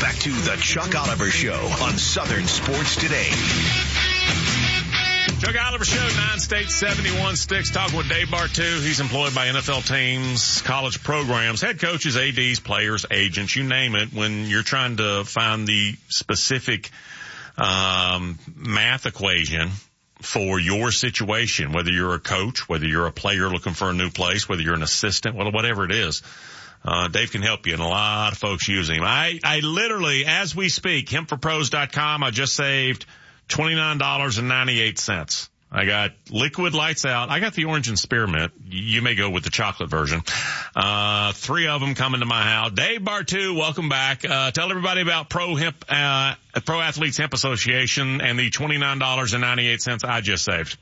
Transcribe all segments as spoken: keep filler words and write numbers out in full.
back to the Chuck Oliver Show on Southern Sports Today. Chuck Oliver Show, nine states, seventy-one sticks. Talking with Dave Bartoo. He's employed by N F L teams, college programs, head coaches, A Ds, players, agents, you name it. When you're trying to find the specific um, math equation for your situation, whether you're a coach, whether you're a player looking for a new place, whether you're an assistant, whatever it is, uh, Dave can help you, and a lot of folks use him. I, I literally, as we speak, hemp for pros dot com, I just saved twenty-nine dollars and ninety-eight cents. I got liquid lights out. I got the orange and spearmint. You may go with the chocolate version. Uh, three of them coming to my house. Dave Bartoo, welcome back. Uh, tell everybody about Pro Hemp, uh, Pro Athletes Hemp Association and the twenty-nine dollars and ninety-eight cents I just saved.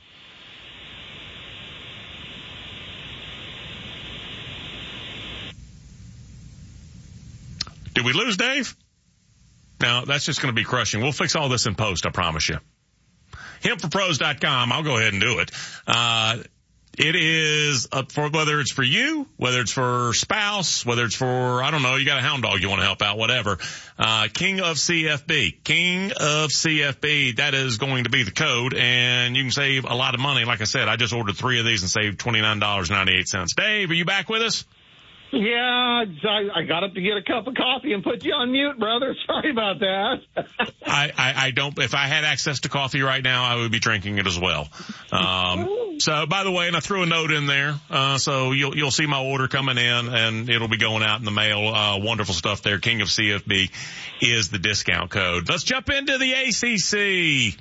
Did we lose Dave? No, that's just going to be crushing. We'll fix all this in post, I promise you. hemp for pros dot com. I'll go ahead and do it. Uh, it is up for whether it's for you, whether it's for spouse, whether it's for, I don't know, you got a hound dog you want to help out, whatever. Uh, King of C F B. King of C F B. That is going to be the code, and you can save a lot of money. Like I said, I just ordered three of these and saved twenty-nine dollars and ninety-eight cents. Dave, are you back with us? Yeah, I, I got up to get a cup of coffee and put you on mute, brother. Sorry about that. I, I, I don't, if I had access to coffee right now, I would be drinking it as well. Um, so by the way, and I threw a note in there, uh, so you'll, you'll see my order coming in and it'll be going out in the mail. Uh, wonderful stuff there. King of C F B is the discount code. Let's jump into the A C C.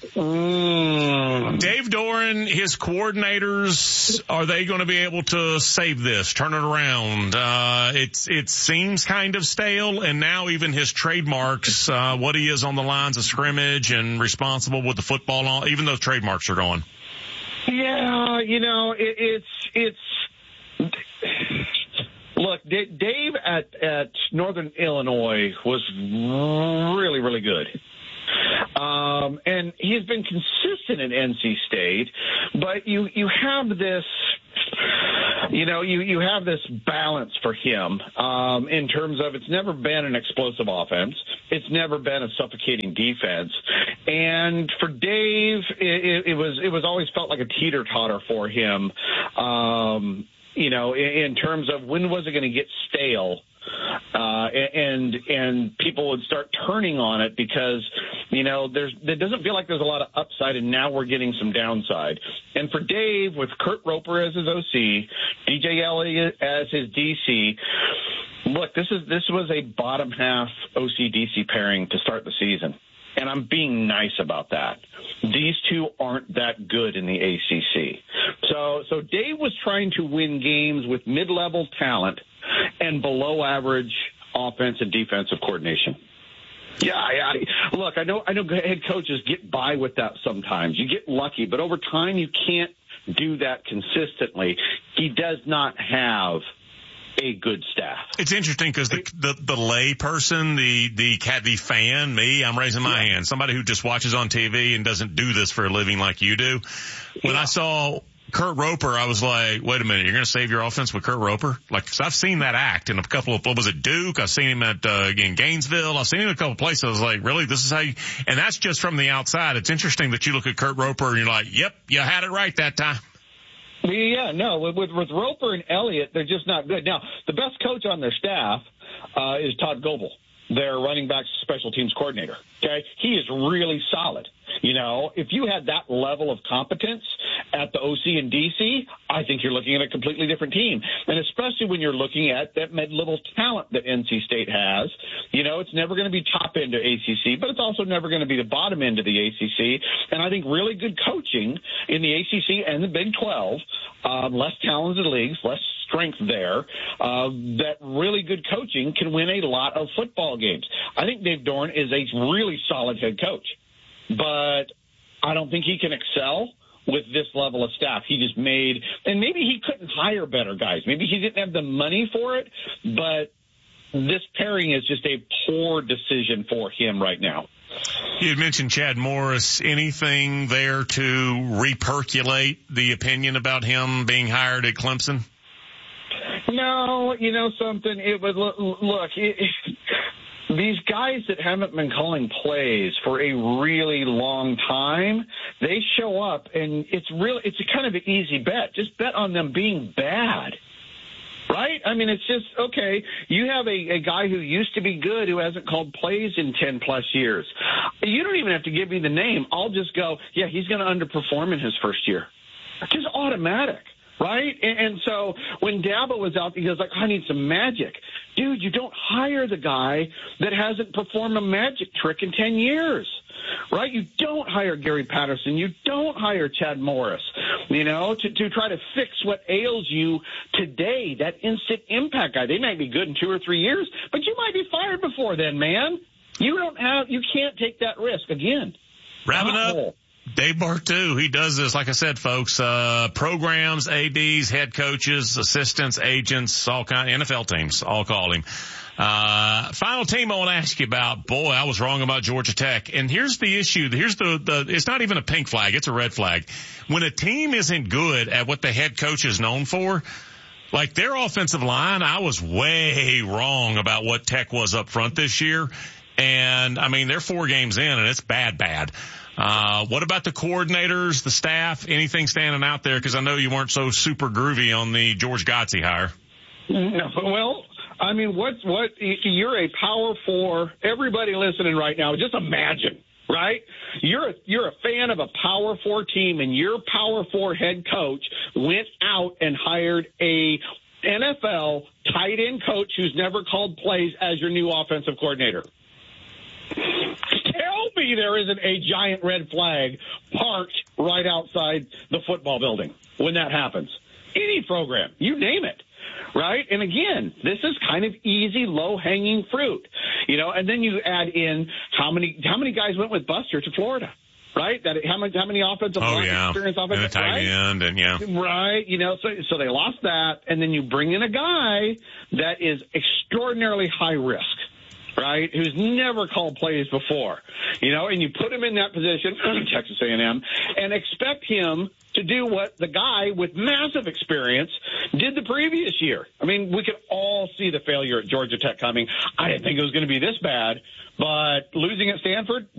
Mm. Dave Doeren, his coordinators, are they going to be able to save this, turn it around? Uh, Uh, it's, it seems kind of stale, and now even his trademarks, uh, what he is on the lines of scrimmage and responsible with the football, on, even those trademarks are gone. Yeah, you know, it, it's, it's, look, D- Dave at, at Northern Illinois was really, really good. Um, and he's been consistent at N C State, but you, you have this, you know, you, you have this balance for him, um, in terms of it's never been an explosive offense. It's never been a suffocating defense. And for Dave, it, it was, it was always felt like a teeter-totter for him, um, you know, in, in terms of when was it going to get stale? Uh, and, and people would start turning on it because, you know, there's, it doesn't feel like there's a lot of upside, and now we're getting some downside. And for Dave, with Kurt Roper as his O C, D J Elliott as his D C, look, this is, this was a bottom half O C D C pairing to start the season. And I'm being nice about that. These two aren't that good in the A C C. So, so Dave was trying to win games with mid-level talent and below average offense and defensive coordination. Yeah, I, I, look, I know, I know head coaches get by with that sometimes. You get lucky, but over time you can't do that consistently. He does not have a good staff. It's interesting because the, the the lay person, the the cat, the fan, me, I'm raising my yeah. hand. Somebody who just watches on T V and doesn't do this for a living like you do. When yeah. I saw Kurt Roper, I was like, wait a minute, you're going to save your offense with Kurt Roper? Like, cause I've seen that act in a couple of, what was it, Duke? I've seen him at, uh, in Gainesville. I've seen him in a couple of places. I was like, really? This is how you, and that's just from the outside. It's interesting that you look at Kurt Roper and you're like, yep, you had it right that time. Yeah, no, with, with, with Roper and Elliott, they're just not good. Now, the best coach on their staff, uh, is Todd Goebel, their running backs special teams coordinator. Okay. He is really solid. You know, if you had that level of competence at the O C and D C, I think you're looking at a completely different team. And especially when you're looking at that mid-level talent that N C State has, you know, it's never going to be top end of A C C, but it's also never going to be the bottom end of the A C C. And I think really good coaching in the A C C and the Big twelve, um, less talented leagues, less strength there, uh, that really good coaching can win a lot of football games. I think Dave Doeren is a really solid head coach, but I don't think he can excel with this level of staff. He just made, and maybe he couldn't hire better guys. Maybe he didn't have the money for it, but this pairing is just a poor decision for him right now. You had mentioned Chad Morris. Anything there to repercolate the opinion about him being hired at Clemson? No, you know something, it was, look, it, these guys that haven't been calling plays for a really long time, they show up, and it's really it's a kind of an easy bet. Just bet on them being bad. Right? I mean, it's just, okay, you have a, a guy who used to be good who hasn't called plays in ten-plus years. You don't even have to give me the name. I'll just go, yeah, he's going to underperform in his first year. It's just automatic, right? And, and so when Dabo was out, he goes like, I need some magic. Dude, you don't hire the guy that hasn't performed a magic trick in ten years. Right? You don't hire Gary Patterson. You don't hire Chad Morris, you know, to, to try to fix what ails you today, that instant impact guy. They might be good in two or three years, but you might be fired before then, man. You don't have, you can't take that risk again. Wrapping up, Dave Bartoo, he does this, like I said, folks, uh, programs, A Ds, head coaches, assistants, agents, all kind of N F L teams, all call him. Uh, final team I want to ask you about. Boy, I was wrong about Georgia Tech. And here's the issue. Here's the, the, it's not even a pink flag. It's a red flag. When a team isn't good at what the head coach is known for, like their offensive line, I was way wrong about what Tech was up front this year. And I mean, they're four games in and it's bad, bad. Uh, what about the coordinators, the staff, anything standing out there? Cause I know you weren't so super groovy on the George Godsey hire. No, well, I mean, what, what, you're a power four. Everybody listening right now, just imagine, right? You're a, you're a fan of a power four team, and your power four head coach went out and hired a N F L tight end coach who's never called plays as your new offensive coordinator. Tell me there isn't a giant red flag parked right outside the football building when that happens. Any program, you name it. Right? And again, this is kind of easy, low-hanging fruit, you know, and then you add in how many, how many guys went with Buster to Florida, right? That, how many, how many offensive oh, line yeah. experience offensive, and a tight right? end and yeah. Right. You know, so, so they lost that. And then you bring in a guy that is extraordinarily high risk. Right, who's never called plays before, you know, and you put him in that position, Texas A and M, and expect him to do what the guy with massive experience did the previous year. I mean, we could all see the failure at Georgia Tech coming. I didn't think it was going to be this bad, but losing at Stanford,